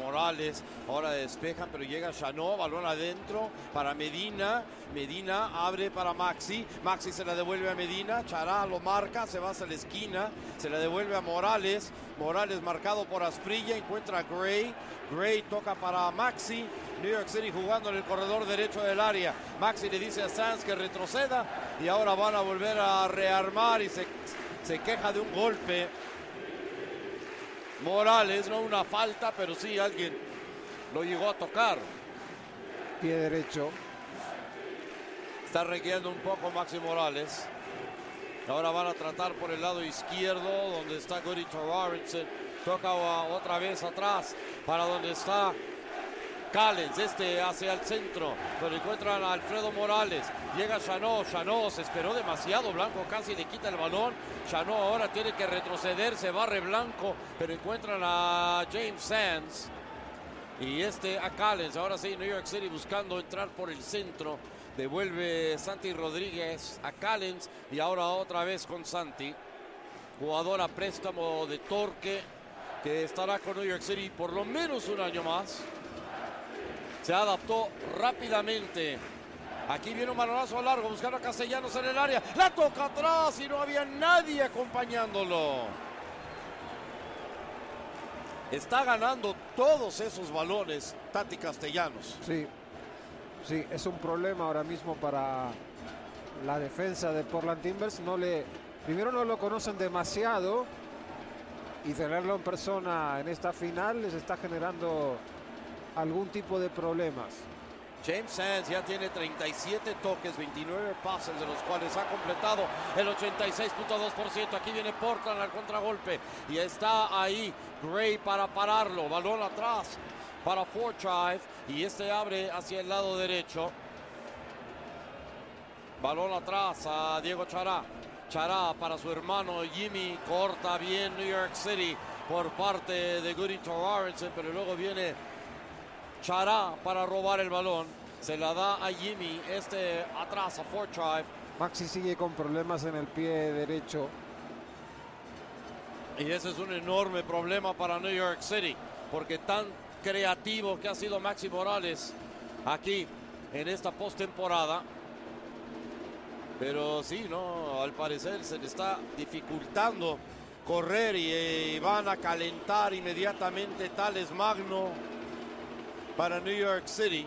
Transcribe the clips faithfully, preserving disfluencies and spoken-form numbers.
Morales, ahora despejan, pero llega Chanot, balón adentro para Medina, Medina abre para Maxi, Maxi se la devuelve a Medina, Chará lo marca, se va hacia la esquina, se la devuelve a Morales, Morales marcado por Asprilla, encuentra a Gray, Gray toca para Maxi, New York City jugando en el corredor derecho del área, Maxi le dice a Sanz que retroceda y ahora van a volver a rearmar y se, se queja de un golpe. Morales, no una falta, pero sí alguien lo llegó a tocar. Pie derecho. Está requiriendo un poco Maxi Morales. Ahora van a tratar por el lado izquierdo, donde está Guri Torarenson. Toca otra vez atrás, para donde está Callens, este hacia el centro, donde encuentran a Alfredo Morales. Llega Chanot, Chanot se esperó demasiado, Blanco casi le quita el balón. Chanot ahora tiene que retroceder, se barre Blanco, pero encuentran a James Sanz. Y este a Callens, ahora sí New York City buscando entrar por el centro. Devuelve Santi Rodríguez a Callens y ahora otra vez con Santi. Jugador a préstamo de Torque que estará con New York City por lo menos un año más. Se adaptó rápidamente. Aquí viene un balonazo largo, buscando a Castellanos en el área. La toca atrás y no había nadie acompañándolo. Está ganando todos esos balones Tati Castellanos. Sí, sí, es un problema ahora mismo para la defensa de Portland Timbers. No le, primero no lo conocen demasiado y tenerlo en persona en esta final les está generando algún tipo de problemas. James Sanz ya tiene treinta y siete toques, veintinueve pases, de los cuales ha completado el ochenta y seis punto dos por ciento. Aquí viene Portland al contragolpe y está ahí Gray para pararlo. Balón atrás para Forsythe y este abre hacia el lado derecho. Balón atrás a Diego Chará. Chará para su hermano Jimmy. Corta bien New York City por parte de Guri Torarenson, pero luego viene Chará para robar el balón. Se la da a Jimmy. Este atrás a Forsythe. Maxi sigue con problemas en el pie derecho. Y ese es un enorme problema para New York City, porque tan creativo que ha sido Maxi Morales aquí en esta postemporada. Pero sí, no, al parecer se le está dificultando correr y, y van a calentar inmediatamente Tales Magno para New York City.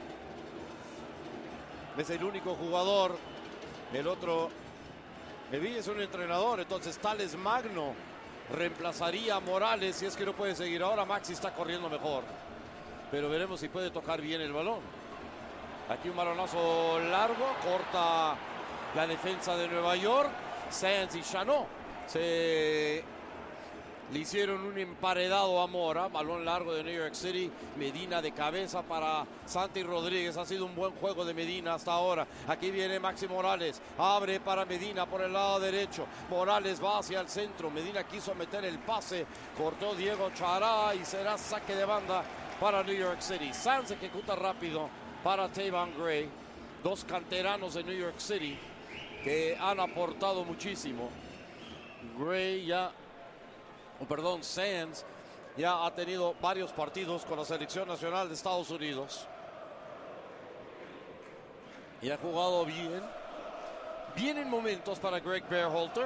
Es el único jugador. El otro, Levi es un entrenador, entonces Tales Magno reemplazaría a Morales si es que no puede seguir. Ahora Maxi está corriendo mejor, pero veremos si puede tocar bien el balón. Aquí un balonazo largo, corta la defensa de Nueva York. Sanz y Chanot se le hicieron un emparedado a Mora. Balón largo de New York City. Medina de cabeza para Santi Rodríguez. Ha sido un buen juego de Medina hasta ahora. Aquí viene Maxi Morales. Abre para Medina por el lado derecho. Morales va hacia el centro. Medina quiso meter el pase. Cortó Diego Chará y será saque de banda para New York City. Sanz ejecuta rápido para Tavan Gray. Dos canteranos de New York City que han aportado muchísimo. Gray ya... Oh, perdón, Sanz ya ha tenido varios partidos con la selección nacional de Estados Unidos y ha jugado bien. Vienen momentos para Greg Berhalter.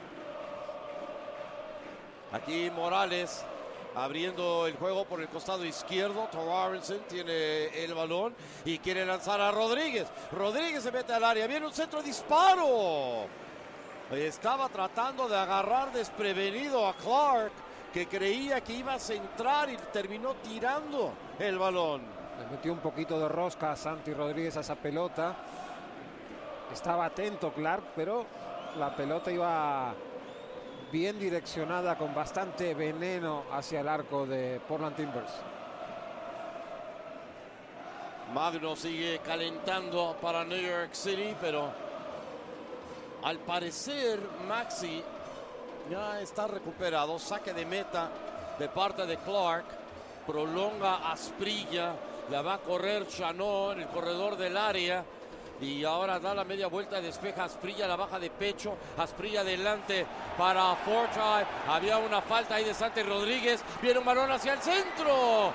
Aquí Morales abriendo el juego por el costado izquierdo. Torarenson tiene el balón y quiere lanzar a Rodríguez. Rodríguez se mete al área. Viene un centro disparo. Estaba tratando de agarrar desprevenido a Clark, que creía que iba a centrar y terminó tirando el balón. Le metió un poquito de rosca a Santi Rodríguez a esa pelota. Estaba atento Clark, pero la pelota iba bien direccionada, con bastante veneno hacia el arco de Portland Timbers. Magno sigue calentando para New York City, pero al parecer Maxi ya está recuperado. Saque de meta de parte de Clark. Prolonga Asprilla. La va a correr Chanot en el corredor del área. Y ahora da la media vuelta, despeja Asprilla, la baja de pecho. Asprilla adelante para Forsythe. Había una falta ahí de Santi Rodríguez. Viene un balón hacia el centro.